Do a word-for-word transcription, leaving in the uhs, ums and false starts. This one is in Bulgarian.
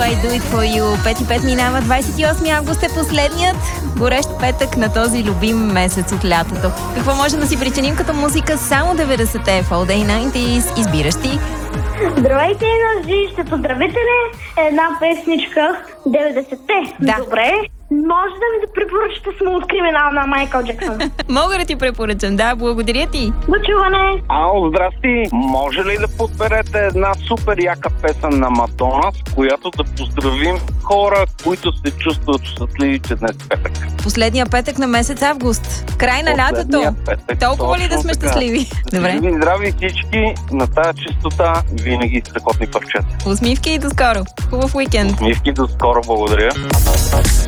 I Do It For You. пет и пет минава, двадесет и осми август е последният горещ петък на този любим месец от лятото. Какво може да си причиним като музика? Само деветдесетте All Day деветдесет избираш ти. Здравейте, Ножи, ще поздравите ли една песничка деветдесетте? Да. Добре. Може да ми да препоръчате Смут Криминал на Майкъл Джексън? Мога да ти препоръчам, да, благодаря ти. До чуване! Ало, здрасти! Може ли да подберете една супер яка песен на Мадона, с която да поздравим хора, които се чувстват щастливи, че днес е петък? Последния петък на месец август. Край на лятото. Последния петък, Толкова ли да точно сме така. щастливи? Добре. Живи, здрави всички, на тази чистота винаги страхотни парчета. Усмивки и до скоро. Хубав уикенд. Усмивки, до скоро, благодаря.